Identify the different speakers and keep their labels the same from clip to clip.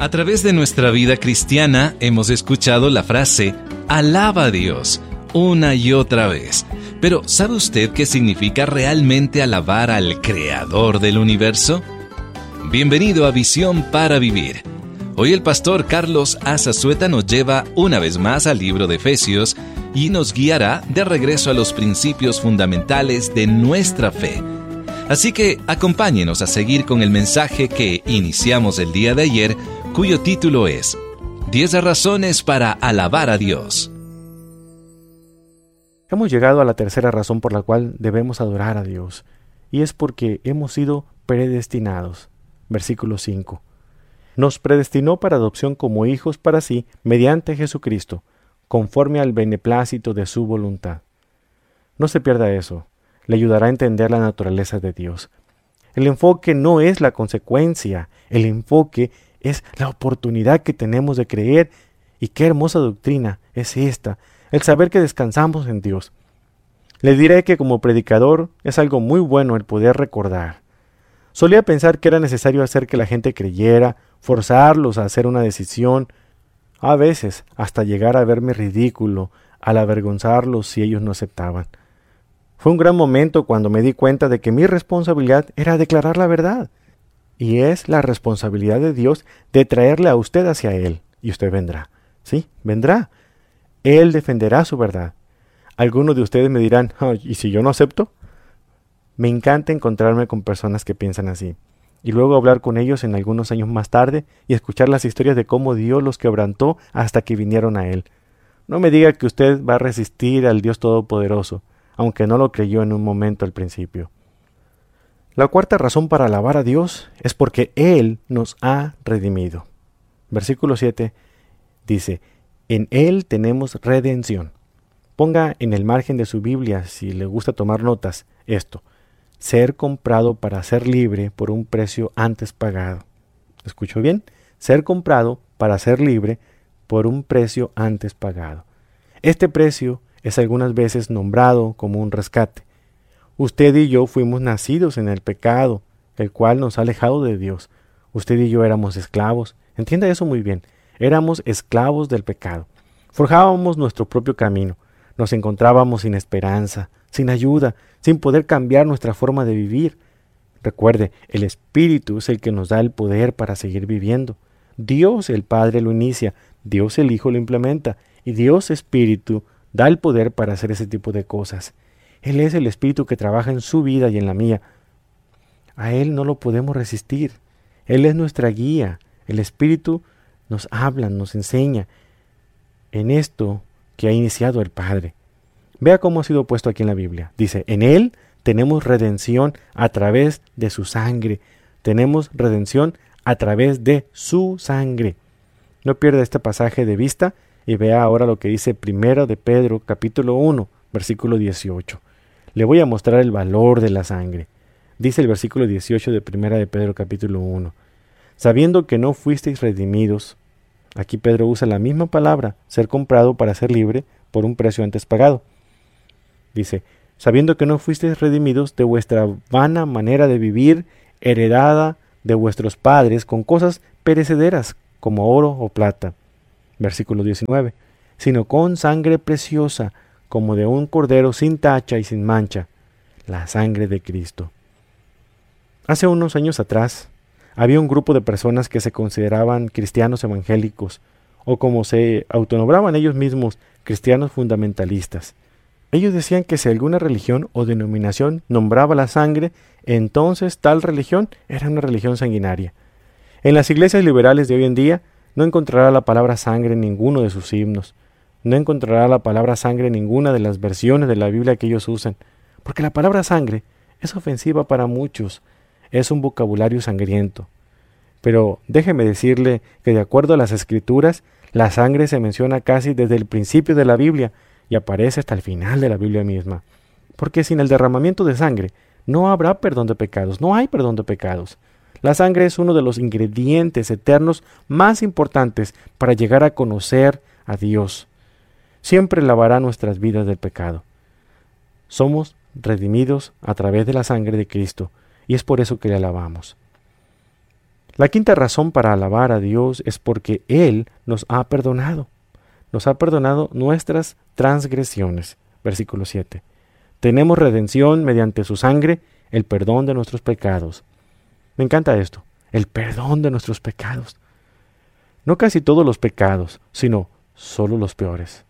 Speaker 1: A través de nuestra vida cristiana hemos escuchado la frase "alaba a Dios" una y otra vez. Pero ¿sabe usted qué significa realmente alabar al Creador del universo? Bienvenido a Visión para Vivir. Hoy el pastor Carlos Azazueta nos lleva una vez más al libro de Efesios y nos guiará de regreso a los principios fundamentales de nuestra fe. Así que acompáñenos a seguir con el mensaje que iniciamos el día de ayer, cuyo título es 10 razones para alabar a Dios.
Speaker 2: Hemos llegado a la tercera razón por la cual debemos adorar a Dios, y es porque hemos sido predestinados. Versículo 5. Nos predestinó para adopción como hijos para sí, mediante Jesucristo, conforme al beneplácito de su voluntad. No se pierda eso, le ayudará a entender la naturaleza de Dios. El enfoque no es la consecuencia, el enfoque es la oportunidad que tenemos de creer, y qué hermosa doctrina es esta, el saber que descansamos en Dios. Le diré que como predicador es algo muy bueno el poder recordar. Solía pensar que era necesario hacer que la gente creyera, forzarlos a hacer una decisión, a veces hasta llegar a verme ridículo al avergonzarlos si ellos no aceptaban. Fue un gran momento cuando me di cuenta de que mi responsabilidad era declarar la verdad. Y es la responsabilidad de Dios de traerle a usted hacia Él. Y usted vendrá. Sí, vendrá. Él defenderá su verdad. Algunos de ustedes me dirán, ¿y si yo no acepto? Me encanta encontrarme con personas que piensan así. Y luego hablar con ellos en algunos años más tarde y escuchar las historias de cómo Dios los quebrantó hasta que vinieron a Él. No me diga que usted va a resistir al Dios Todopoderoso, aunque no lo creyó en un momento al principio. La cuarta razón para alabar a Dios es porque Él nos ha redimido. Versículo 7 dice, en Él tenemos redención. Ponga en el margen de su Biblia, si le gusta tomar notas, esto, ser comprado para ser libre por un precio antes pagado. ¿Escuchó bien? Ser comprado para ser libre por un precio antes pagado. Este precio es algunas veces nombrado como un rescate. Usted y yo fuimos nacidos en el pecado, el cual nos ha alejado de Dios. Usted y yo éramos esclavos. Entienda eso muy bien. Éramos esclavos del pecado. Forjábamos nuestro propio camino. Nos encontrábamos sin esperanza, sin ayuda, sin poder cambiar nuestra forma de vivir. Recuerde, el Espíritu es el que nos da el poder para seguir viviendo. Dios el Padre lo inicia, Dios el Hijo lo implementa, y Dios Espíritu da el poder para hacer ese tipo de cosas. Él es el Espíritu que trabaja en su vida y en la mía. A Él no lo podemos resistir. Él es nuestra guía. El Espíritu nos habla, nos enseña en esto que ha iniciado el Padre. Vea cómo ha sido puesto aquí en la Biblia. Dice, en Él tenemos redención a través de su sangre. Tenemos redención a través de su sangre. No pierda este pasaje de vista y vea ahora lo que dice 1 de Pedro, capítulo 1, versículo 18. Le voy a mostrar el valor de la sangre. Dice el versículo 18 de 1 de Pedro, capítulo 1. Sabiendo que no fuisteis redimidos, aquí Pedro usa la misma palabra, ser comprado para ser libre por un precio antes pagado. Dice, sabiendo que no fuisteis redimidos de vuestra vana manera de vivir, heredada de vuestros padres con cosas perecederas, como oro o plata. Versículo 19. Sino con sangre preciosa, como de un cordero sin tacha y sin mancha, la sangre de Cristo. Hace unos años atrás, había un grupo de personas que se consideraban cristianos evangélicos, o como se autonombraban ellos mismos, cristianos fundamentalistas. Ellos decían que si alguna religión o denominación nombraba la sangre, entonces tal religión era una religión sanguinaria. En las iglesias liberales de hoy en día, no encontrará la palabra sangre en ninguno de sus himnos. No encontrará la palabra sangre en ninguna de las versiones de la Biblia que ellos usan, porque la palabra sangre es ofensiva para muchos, es un vocabulario sangriento. Pero déjeme decirle que de acuerdo a las Escrituras, la sangre se menciona casi desde el principio de la Biblia y aparece hasta el final de la Biblia misma. Porque sin el derramamiento de sangre no habrá perdón de pecados, no hay perdón de pecados. La sangre es uno de los ingredientes eternos más importantes para llegar a conocer a Dios. Siempre lavará nuestras vidas del pecado. Somos redimidos a través de la sangre de Cristo, y es por eso que le alabamos. La quinta razón para alabar a Dios es porque Él nos ha perdonado. Nos ha perdonado nuestras transgresiones. Versículo 7. Tenemos redención mediante su sangre, el perdón de nuestros pecados. Me encanta esto, el perdón de nuestros pecados. No casi todos los pecados, sino solo los peores.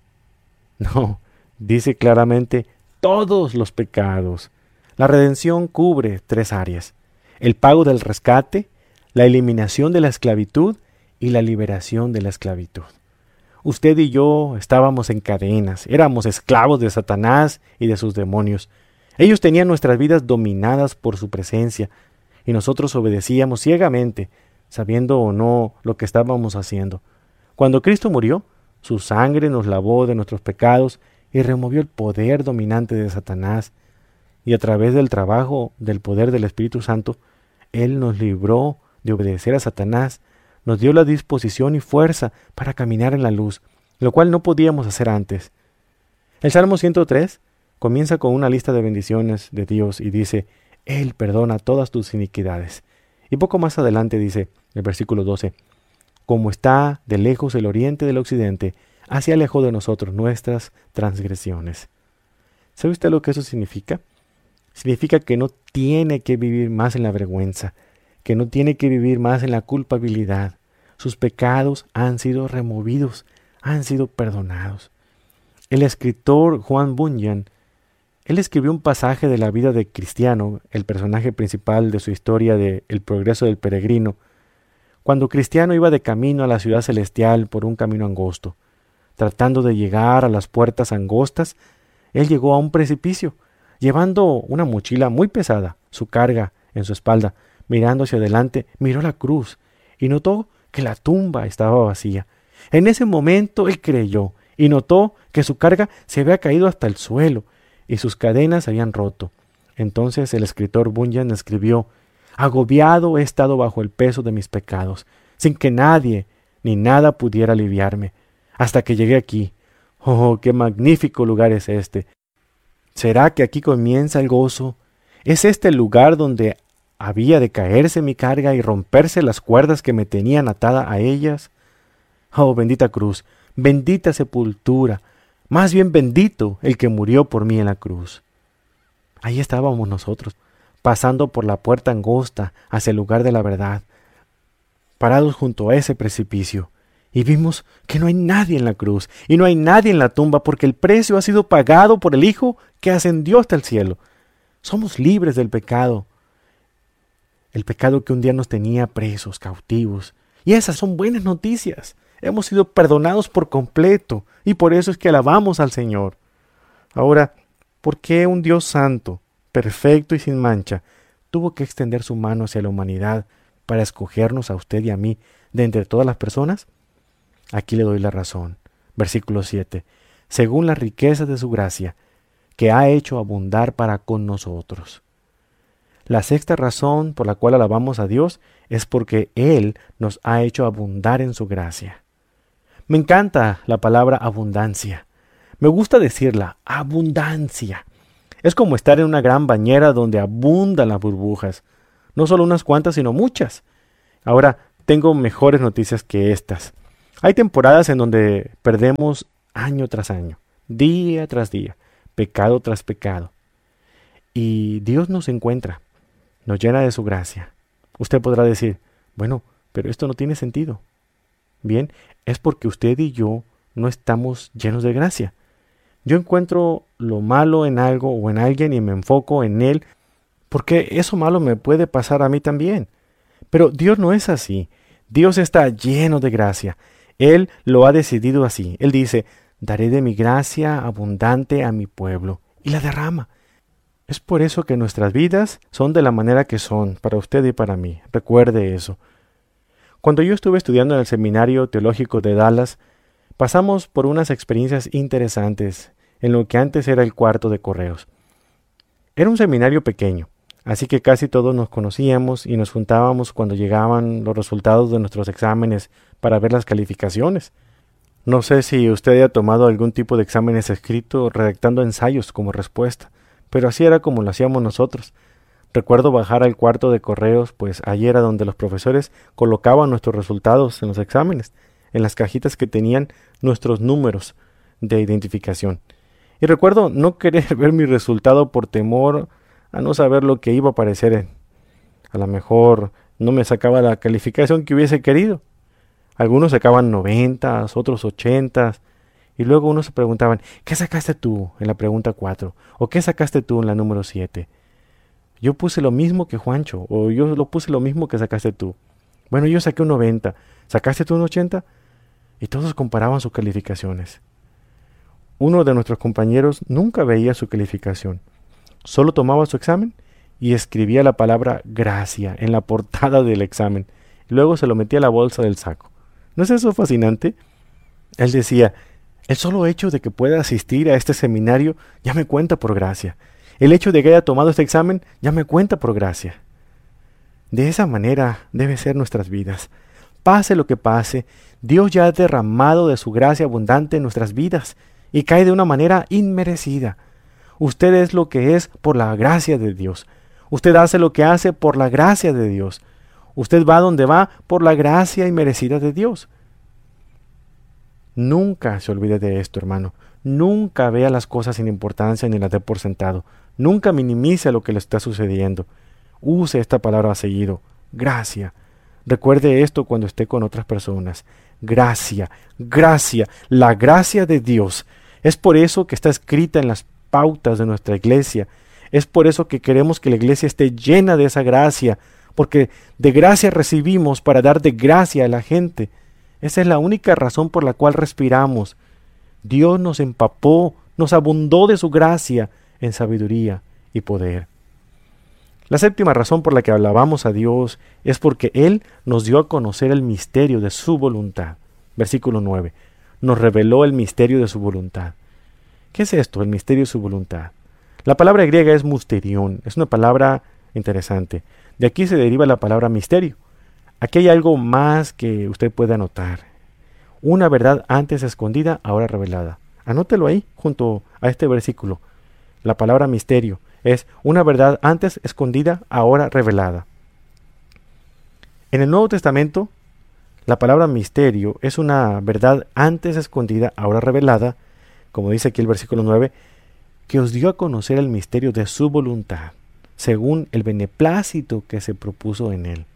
Speaker 2: No, dice claramente todos los pecados. La redención cubre 3 áreas: el pago del rescate, la eliminación de la esclavitud y la liberación de la esclavitud. Usted y yo estábamos en cadenas, éramos esclavos de Satanás y de sus demonios. Ellos tenían nuestras vidas dominadas por su presencia, y nosotros obedecíamos ciegamente, sabiendo o no lo que estábamos haciendo. Cuando Cristo murió, su sangre nos lavó de nuestros pecados y removió el poder dominante de Satanás, y a través del trabajo del poder del Espíritu Santo, Él nos libró de obedecer a Satanás, nos dio la disposición y fuerza para caminar en la luz, lo cual no podíamos hacer antes. El Salmo 103 comienza con una lista de bendiciones de Dios y dice: Él perdona todas tus iniquidades. Y poco más adelante dice, el versículo 12, como está de lejos el oriente del occidente, así alejó de nosotros nuestras transgresiones. ¿Sabe usted lo que eso significa? Significa que no tiene que vivir más en la vergüenza, que no tiene que vivir más en la culpabilidad. Sus pecados han sido removidos, han sido perdonados. El escritor Juan Bunyan, él escribió un pasaje de la vida de Cristiano, el personaje principal de su historia de El progreso del peregrino, cuando Cristiano iba de camino a la ciudad celestial por un camino angosto. Tratando de llegar a las puertas angostas, él llegó a un precipicio, llevando una mochila muy pesada, su carga en su espalda. Mirando hacia adelante, miró la cruz y notó que la tumba estaba vacía. En ese momento él creyó y notó que su carga se había caído hasta el suelo y sus cadenas se habían roto. Entonces el escritor Bunyan escribió: agobiado he estado bajo el peso de mis pecados, sin que nadie ni nada pudiera aliviarme, hasta que llegué aquí. ¡Oh, qué magnífico lugar es este! ¿Será que aquí comienza el gozo? ¿Es este el lugar donde había de caerse mi carga y romperse las cuerdas que me tenían atada a ellas? Oh, bendita cruz, bendita sepultura, más bien bendito el que murió por mí en la cruz. Ahí estábamos nosotros, pasando por la puerta angosta hacia el lugar de la verdad, parados junto a ese precipicio, y vimos que no hay nadie en la cruz, y no hay nadie en la tumba, porque el precio ha sido pagado por el Hijo que ascendió hasta el cielo. Somos libres del pecado, el pecado que un día nos tenía presos, cautivos. Y esas son buenas noticias. Hemos sido perdonados por completo, y por eso es que alabamos al Señor. Ahora, ¿por qué un Dios santo, perfecto y sin mancha, tuvo que extender su mano hacia la humanidad para escogernos a usted y a mí de entre todas las personas? Aquí le doy la razón. Versículo 7. Según las riquezas de su gracia, que ha hecho abundar para con nosotros. La sexta razón por la cual alabamos a Dios es porque Él nos ha hecho abundar en su gracia. Me encanta la palabra abundancia. Me gusta decirla, abundancia. Es como estar en una gran bañera donde abundan las burbujas. No solo unas cuantas, sino muchas. Ahora, tengo mejores noticias que estas. Hay temporadas en donde perdemos año tras año, día tras día, pecado tras pecado. Y Dios nos encuentra, nos llena de su gracia. Usted podrá decir, bueno, pero esto no tiene sentido. Bien, es porque usted y yo no estamos llenos de gracia. Yo encuentro lo malo en algo o en alguien y me enfoco en él, porque eso malo me puede pasar a mí también. Pero Dios no es así. Dios está lleno de gracia. Él lo ha decidido así. Él dice, daré de mi gracia abundante a mi pueblo, y la derrama. Es por eso que nuestras vidas son de la manera que son, para usted y para mí. Recuerde eso. Cuando yo estuve estudiando en el Seminario Teológico de Dallas, pasamos por unas experiencias interesantes en lo que antes era el cuarto de correos. Era un seminario pequeño, así que casi todos nos conocíamos y nos juntábamos cuando llegaban los resultados de nuestros exámenes para ver las calificaciones. No sé si usted haya tomado algún tipo de exámenes escritos redactando ensayos como respuesta, pero así era como lo hacíamos nosotros. Recuerdo bajar al cuarto de correos, pues allí era donde los profesores colocaban nuestros resultados en los exámenes, en las cajitas que tenían nuestros números de identificación. Y recuerdo no querer ver mi resultado por temor a no saber lo que iba a aparecer. A lo mejor no me sacaba la calificación que hubiese querido. Algunos sacaban 90, otros 80, y luego unos se preguntaban, ¿qué sacaste tú en la pregunta 4? ¿O qué sacaste tú en la número 7? Yo puse lo mismo que Juancho, o yo lo puse lo mismo que sacaste tú. Bueno, yo saqué un 90, ¿sacaste tú un 80? Y todos comparaban sus calificaciones. Uno de nuestros compañeros nunca veía su calificación. Solo tomaba su examen y escribía la palabra gracia en la portada del examen. Luego se lo metía a la bolsa del saco. ¿No es eso fascinante? Él decía, el solo hecho de que pueda asistir a este seminario ya me cuenta por gracia. El hecho de que haya tomado este examen ya me cuenta por gracia. De esa manera debe ser nuestras vidas. Pase lo que pase, Dios ya ha derramado de su gracia abundante en nuestras vidas y cae de una manera inmerecida. Usted es lo que es por la gracia de Dios. Usted hace lo que hace por la gracia de Dios. Usted va donde va por la gracia inmerecida de Dios. Nunca se olvide de esto, hermano. Nunca vea las cosas sin importancia ni las dé por sentado. Nunca minimice lo que le está sucediendo. Use esta palabra seguido. Gracia. Recuerde esto cuando esté con otras personas. Gracia, gracia, la gracia de Dios. Es por eso que está escrita en las pautas de nuestra iglesia. Es por eso que queremos que la iglesia esté llena de esa gracia, porque de gracia recibimos para dar de gracia a la gente. Esa es la única razón por la cual respiramos. Dios nos empapó, nos abundó de su gracia en sabiduría y poder. La séptima razón por la que alabamos a Dios es porque Él nos dio a conocer el misterio de su voluntad. Versículo 9. Nos reveló el misterio de su voluntad. ¿Qué es esto, el misterio de su voluntad? La palabra griega es mysterion, es una palabra interesante. De aquí se deriva la palabra misterio. Aquí hay algo más que usted puede anotar. Una verdad antes escondida, ahora revelada. Anótelo ahí, junto a este versículo. La palabra misterio es una verdad antes escondida, ahora revelada. En el Nuevo Testamento, la palabra misterio es una verdad antes escondida, ahora revelada, como dice aquí el versículo 9, que os dio a conocer el misterio de su voluntad, según el beneplácito que se propuso en él.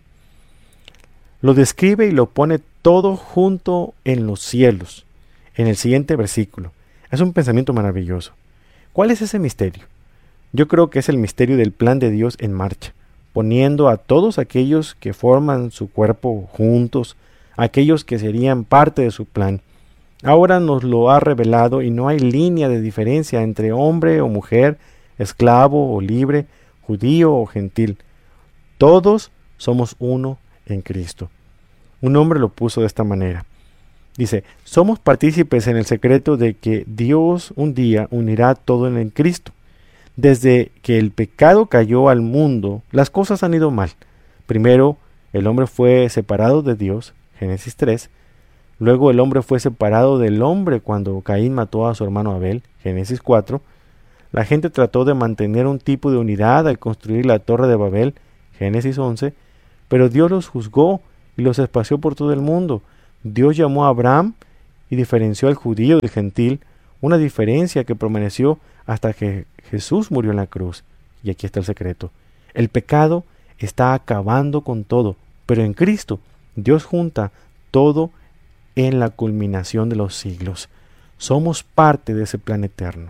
Speaker 2: Lo describe y lo pone todo junto en los cielos, en el siguiente versículo. Es un pensamiento maravilloso. ¿Cuál es ese misterio? Yo creo que es el misterio del plan de Dios en marcha, poniendo a todos aquellos que forman su cuerpo juntos, aquellos que serían parte de su plan. Ahora nos lo ha revelado y no hay línea de diferencia entre hombre o mujer, esclavo o libre, judío o gentil. Todos somos uno en Cristo. Un hombre lo puso de esta manera. Dice, somos partícipes en el secreto de que Dios un día unirá todo en Cristo. Desde que el pecado cayó al mundo, las cosas han ido mal. Primero, el hombre fue separado de Dios, Génesis 3. Luego el hombre fue separado del hombre cuando Caín mató a su hermano Abel, Génesis 4. La gente trató de mantener un tipo de unidad al construir la torre de Babel, Génesis 11. Pero Dios los juzgó y los esparció por todo el mundo. Dios llamó a Abraham y diferenció al judío del gentil, una diferencia que permaneció hasta que Jesús murió en la cruz. Y aquí está el secreto. El pecado está acabando con todo, pero en Cristo Dios junta todo en la culminación de los siglos. Somos parte de ese plan eterno.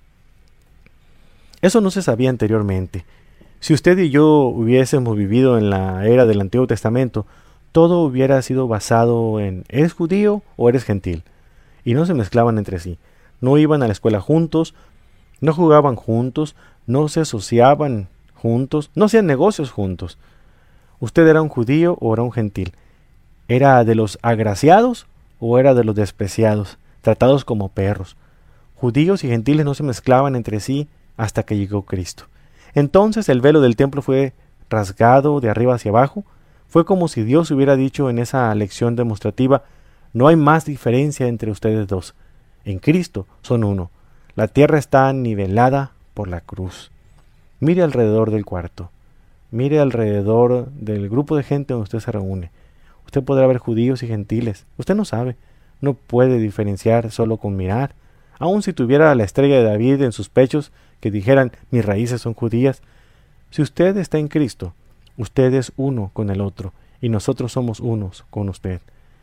Speaker 2: Eso no se sabía anteriormente. Si usted y yo hubiésemos vivido en la era del Antiguo Testamento, todo hubiera sido basado en ¿eres judío o eres gentil? Y no se mezclaban entre sí. No iban a la escuela juntos, no jugaban juntos, no se asociaban juntos, no hacían negocios juntos. ¿Usted era un judío o era un gentil? ¿Era de los agraciados o era de los despreciados, tratados como perros? Judíos y gentiles no se mezclaban entre sí hasta que llegó Cristo. Entonces el velo del templo fue rasgado de arriba hacia abajo. Fue como si Dios hubiera dicho en esa lección demostrativa, no hay más diferencia entre ustedes dos. En Cristo son uno. La tierra está nivelada por la cruz. Mire alrededor del cuarto. Mire alrededor del grupo de gente donde usted se reúne. Usted podrá ver judíos y gentiles. Usted no sabe. No puede diferenciar solo con mirar. Aun si tuviera la estrella de David en sus pechos, que dijeran, mis raíces son judías. Si usted está en Cristo, usted es uno con el otro, y nosotros somos unos con usted.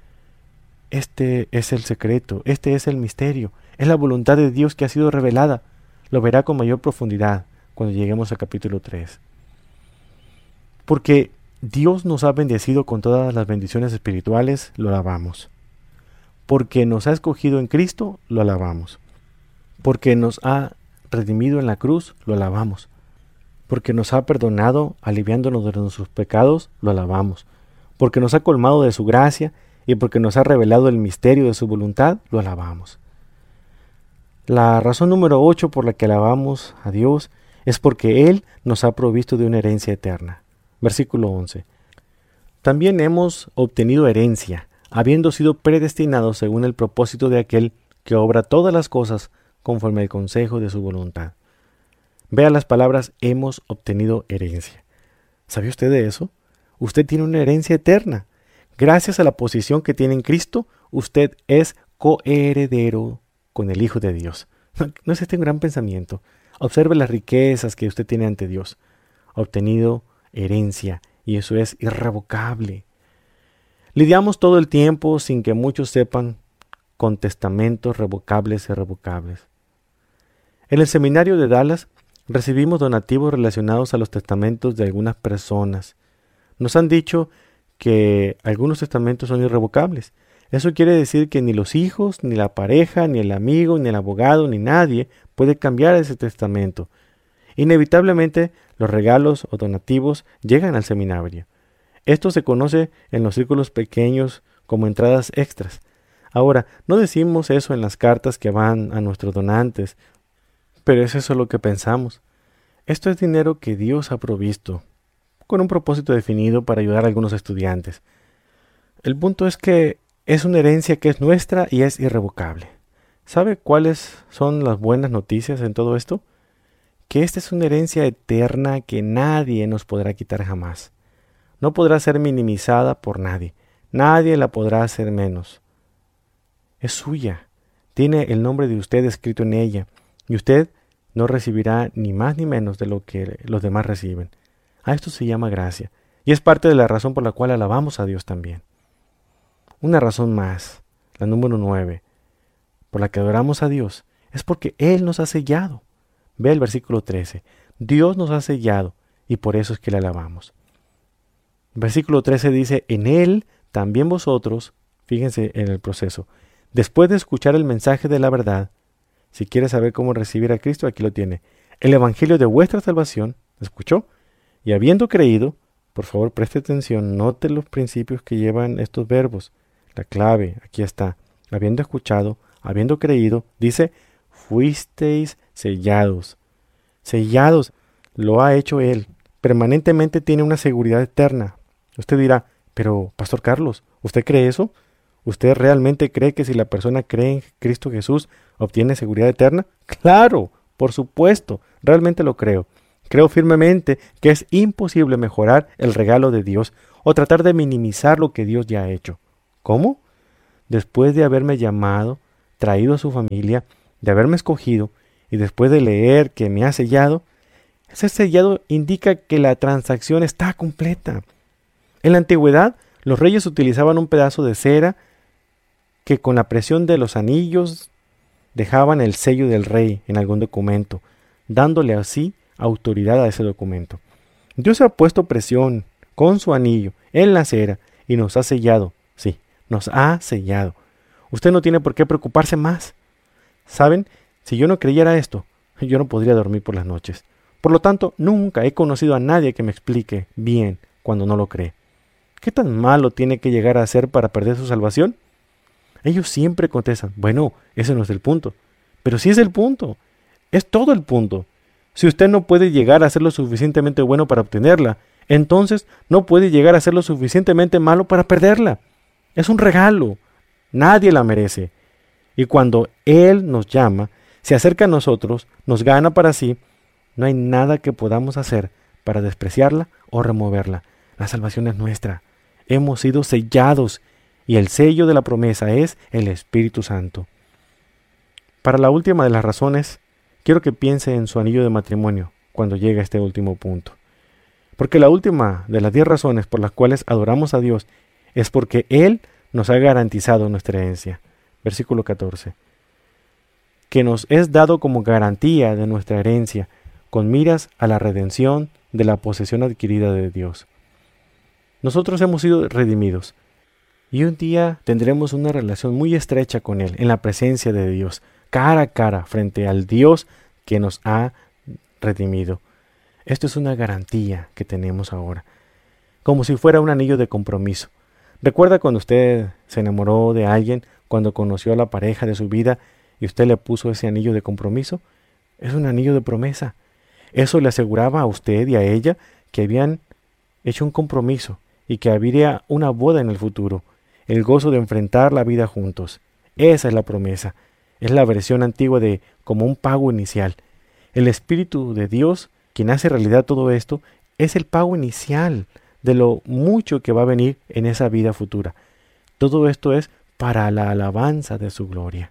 Speaker 2: Este es el secreto, este es el misterio, es la voluntad de Dios que ha sido revelada. Lo verá con mayor profundidad cuando lleguemos al capítulo 3. Porque Dios nos ha bendecido con todas las bendiciones espirituales, lo alabamos. Porque nos ha escogido en Cristo, lo alabamos. Porque nos ha redimido en la cruz, lo alabamos. Porque nos ha perdonado, aliviándonos de nuestros pecados, lo alabamos. Porque nos ha colmado de su gracia y porque nos ha revelado el misterio de su voluntad, lo alabamos. La razón número 8 por la que alabamos a Dios es porque Él nos ha provisto de una herencia eterna. Versículo 11. También hemos obtenido herencia, habiendo sido predestinados según el propósito de aquel que obra todas las cosas conforme al consejo de su voluntad. Vea las palabras hemos obtenido herencia. ¿Sabe usted de eso? Usted tiene una herencia eterna. Gracias a la posición que tiene en Cristo, usted es coheredero con el Hijo de Dios. ¿No es este un gran pensamiento? Observe las riquezas que usted tiene ante Dios. Ha obtenido herencia y eso es irrevocable. Lidiamos todo el tiempo sin que muchos sepan con testamentos revocables e irrevocables. En el seminario de Dallas recibimos donativos relacionados a los testamentos de algunas personas. Nos han dicho que algunos testamentos son irrevocables. Eso quiere decir que ni los hijos, ni la pareja, ni el amigo, ni el abogado, ni nadie puede cambiar ese testamento. Inevitablemente, los regalos o donativos llegan al seminario. Esto se conoce en los círculos pequeños como entradas extras. Ahora, no decimos eso en las cartas que van a nuestros donantes, pero es eso lo que pensamos. Esto es dinero que Dios ha provisto, con un propósito definido para ayudar a algunos estudiantes. El punto es que es una herencia que es nuestra y es irrevocable. ¿Sabe cuáles son las buenas noticias en todo esto? Que esta es una herencia eterna que nadie nos podrá quitar jamás. No podrá ser minimizada por nadie. Nadie la podrá hacer menos. Es suya. Tiene el nombre de usted escrito en ella. Y usted no recibirá ni más ni menos de lo que los demás reciben. A esto se llama gracia. Y es parte de la razón por la cual alabamos a Dios también. Una razón más, la número 9, por la que adoramos a Dios, es porque Él nos ha sellado. Ve el versículo 13. Dios nos ha sellado y por eso es que le alabamos. Versículo 13 dice, en Él también vosotros, fíjense en el proceso, después de escuchar el mensaje de la verdad, si quiere saber cómo recibir a Cristo, aquí lo tiene, el evangelio de vuestra salvación, ¿escuchó? Y habiendo creído, por favor preste atención, note los principios que llevan estos verbos, la clave, aquí está, habiendo escuchado, habiendo creído, dice, fuisteis sellados. Sellados, lo ha hecho Él. Permanentemente tiene una seguridad eterna. Usted dirá, pero Pastor Carlos, ¿usted cree eso? ¿Usted realmente cree que si la persona cree en Cristo Jesús obtiene seguridad eterna? Claro, por supuesto, realmente lo creo. Creo firmemente que es imposible mejorar el regalo de Dios o tratar de minimizar lo que Dios ya ha hecho. ¿Cómo? Después de haberme llamado, traído a su familia, de haberme escogido y después de leer que me ha sellado, ese sellado indica que la transacción está completa. En la antigüedad, los reyes utilizaban un pedazo de cera que con la presión de los anillos dejaban el sello del rey en algún documento, dándole así autoridad a ese documento. Dios ha puesto presión con su anillo en la cera y nos ha sellado. Sí, nos ha sellado. Usted no tiene por qué preocuparse más. ¿Saben? Si yo no creyera esto, yo no podría dormir por las noches. Por lo tanto, nunca he conocido a nadie que me explique bien cuando no lo cree. ¿Qué tan malo tiene que llegar a ser para perder su salvación? Ellos siempre contestan, bueno, ese no es el punto. Pero sí es el punto. Es todo el punto. Si usted no puede llegar a ser lo suficientemente bueno para obtenerla, entonces no puede llegar a ser lo suficientemente malo para perderla. Es un regalo. Nadie la merece. Y cuando Él nos llama, se acerca a nosotros, nos gana para sí, no hay nada que podamos hacer para despreciarla o removerla. La salvación es nuestra. Hemos sido sellados y el sello de la promesa es el Espíritu Santo. Para la última de las razones, quiero que piense en su anillo de matrimonio cuando llegue a este último punto. Porque la última de las 10 razones por las cuales adoramos a Dios es porque Él nos ha garantizado nuestra herencia. Versículo 14. Que nos es dado como garantía de nuestra herencia, con miras a la redención de la posesión adquirida de Dios. Nosotros hemos sido redimidos, y un día tendremos una relación muy estrecha con Él, en la presencia de Dios, cara a cara, frente al Dios que nos ha redimido. Esto es una garantía que tenemos ahora, como si fuera un anillo de compromiso. ¿Recuerda cuando usted se enamoró de alguien, cuando conoció a la pareja de su vida y usted le puso ese anillo de compromiso? Es un anillo de promesa. Eso le aseguraba a usted y a ella que habían hecho un compromiso y que habría una boda en el futuro, el gozo de enfrentar la vida juntos. Esa es la promesa. Es la versión antigua de como un pago inicial. El Espíritu de Dios, quien hace realidad todo esto, es el pago inicial de lo mucho que va a venir en esa vida futura. Todo esto es para la alabanza de su gloria.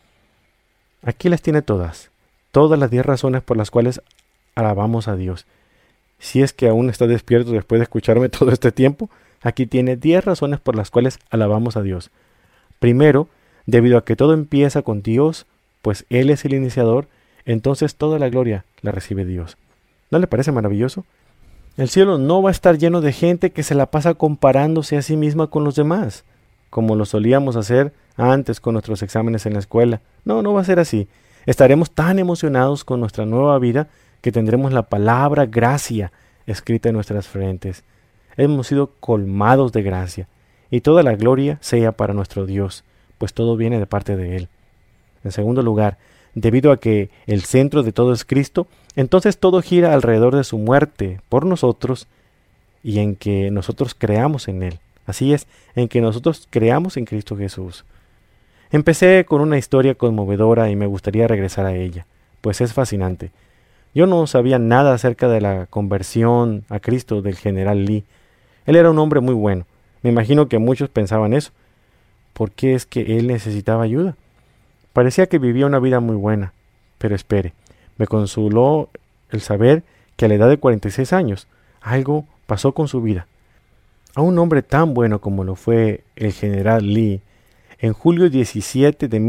Speaker 2: Aquí las tiene todas las 10 razones por las cuales alabamos a Dios. Si es que aún está despierto después de escucharme todo este tiempo, aquí tiene 10 razones por las cuales alabamos a Dios. Primero, debido a que todo empieza con Dios, pues Él es el iniciador, entonces toda la gloria la recibe Dios. ¿No le parece maravilloso? El cielo no va a estar lleno de gente que se la pasa comparándose a sí misma con los demás, como lo solíamos hacer antes con nuestros exámenes en la escuela. No va a ser así. Estaremos tan emocionados con nuestra nueva vida que tendremos la palabra gracia escrita en nuestras frentes. Hemos sido colmados de gracia, y toda la gloria sea para nuestro Dios, pues todo viene de parte de Él. En segundo lugar, debido a que el centro de todo es Cristo, entonces todo gira alrededor de su muerte por nosotros y en que nosotros creamos en Él. Así es, en que nosotros creamos en Cristo Jesús. Empecé con una historia conmovedora y me gustaría regresar a ella, pues es fascinante. Yo no sabía nada acerca de la conversión a Cristo del general Lee. Él era un hombre muy bueno. Me imagino que muchos pensaban eso. ¿Por qué es que él necesitaba ayuda? Parecía que vivía una vida muy buena. Pero espere, me consoló el saber que a la edad de 46 años algo pasó con su vida. A un hombre tan bueno como lo fue el general Lee, en julio 17 de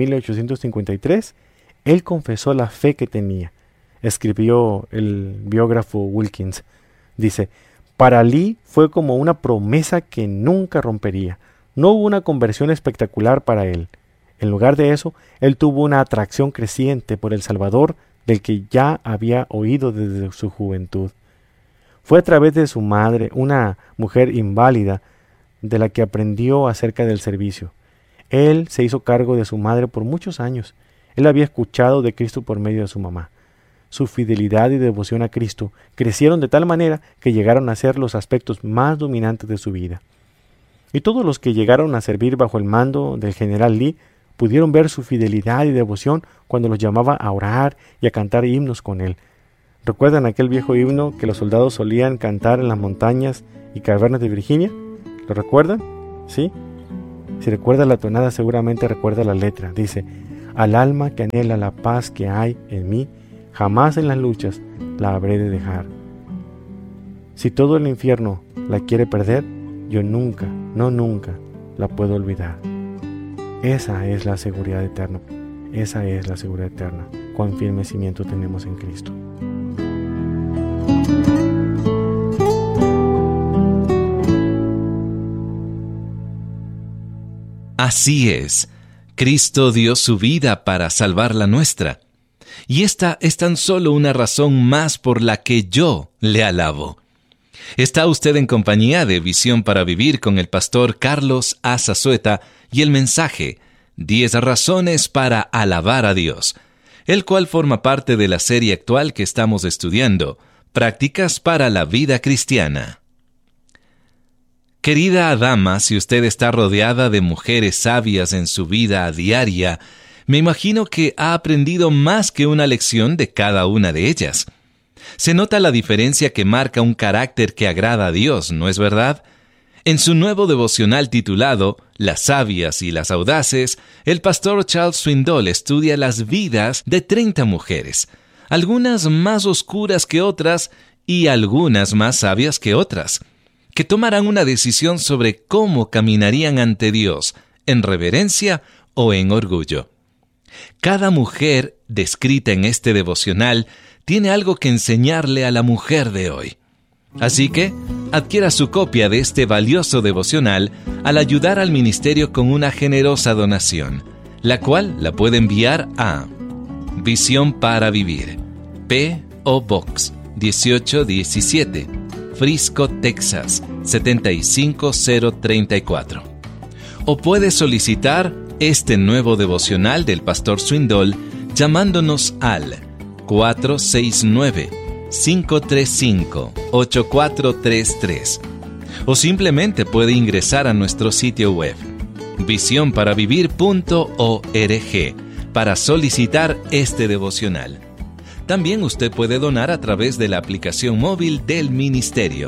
Speaker 2: 1853, él confesó la fe que tenía. Escribió el biógrafo Wilkins. Dice, para Lee fue como una promesa que nunca rompería. No hubo una conversión espectacular para él. En lugar de eso, él tuvo una atracción creciente por el Salvador del que ya había oído desde su juventud. Fue a través de su madre, una mujer inválida, de la que aprendió acerca del servicio. Él se hizo cargo de su madre por muchos años. Él había escuchado de Cristo por medio de su mamá. Su fidelidad y devoción a Cristo crecieron de tal manera que llegaron a ser los aspectos más dominantes de su vida. Y todos los que llegaron a servir bajo el mando del general Lee pudieron ver su fidelidad y devoción cuando los llamaba a orar y a cantar himnos con él. ¿Recuerdan aquel viejo himno que los soldados solían cantar en las montañas y cavernas de Virginia? ¿Lo recuerdan? ¿Sí? Si recuerda la tonada, seguramente recuerda la letra. Dice, al alma que anhela la paz que hay en mí, jamás en las luchas la habré de dejar. Si todo el infierno la quiere perder, yo nunca, nunca la puedo olvidar. Esa es la seguridad eterna. Esa es la seguridad eterna. Cuán firme cimiento tenemos en Cristo.
Speaker 1: Así es, Cristo dio su vida para salvar la nuestra. Y esta es tan solo una razón más por la que yo le alabo. Está usted en compañía de Visión para Vivir con el pastor Carlos A. Zazueta y el mensaje 10 razones para alabar a Dios, el cual forma parte de la serie actual que estamos estudiando, Prácticas para la Vida Cristiana. Querida dama, si usted está rodeada de mujeres sabias en su vida diaria, me imagino que ha aprendido más que una lección de cada una de ellas. Se nota la diferencia que marca un carácter que agrada a Dios, ¿no es verdad? En su nuevo devocional titulado Las sabias y las audaces, el pastor Charles Swindoll estudia las vidas de 30 mujeres, algunas más oscuras que otras y algunas más sabias que otras, que tomarán una decisión sobre cómo caminarían ante Dios, en reverencia o en orgullo. Cada mujer descrita en este devocional tiene algo que enseñarle a la mujer de hoy. Así que, adquiera su copia de este valioso devocional al ayudar al ministerio con una generosa donación, la cual la puede enviar a Visión para Vivir, P.O. Box 1817, Frisco, Texas 75034. O puede solicitar este nuevo devocional del pastor Swindoll llamándonos al 469-535-8433 o simplemente puede ingresar a nuestro sitio web visionparavivir.org para solicitar este devocional. También usted puede donar a través de la aplicación móvil del ministerio.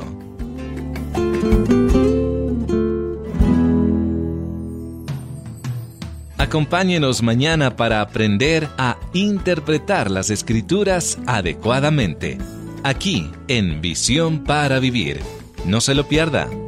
Speaker 1: Acompáñenos mañana para aprender a interpretar las Escrituras adecuadamente, aquí en Visión para Vivir. No se lo pierda.